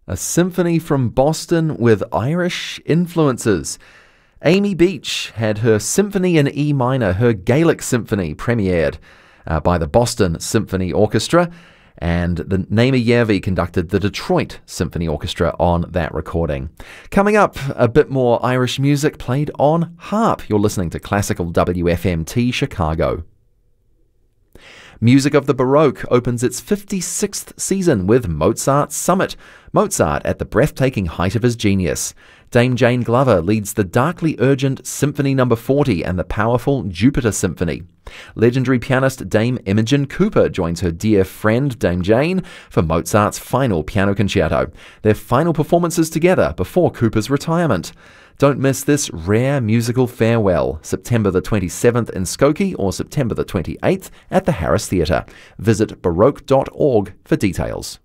A symphony from Boston with Irish influences. Amy Beach had her Symphony in E minor, her Gaelic Symphony, premiered by the Boston Symphony Orchestra, and the Naima Järvi conducted the Detroit Symphony Orchestra on that recording. Coming up, a bit more Irish music played on harp. You're listening to Classical WFMT Chicago. Music of the Baroque opens its 56th season with Mozart's Summit. Mozart at the breathtaking height of his genius. Dame Jane Glover leads the darkly urgent Symphony No. 40 and the powerful Jupiter Symphony. Legendary pianist Dame Imogen Cooper joins her dear friend Dame Jane for Mozart's final piano concerto. Their final performances together before Cooper's retirement. Don't miss this rare musical farewell, September the 27th in Skokie or September the 28th at the Harris Theatre. Visit baroque.org for details.